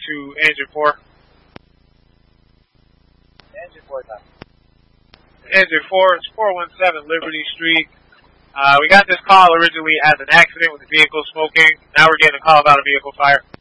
to engine 4. Engine 4 time. Engine 4, it's 417 Liberty Street. We got this call originally as an accident with the vehicle smoking. Now we're getting a call about a vehicle fire.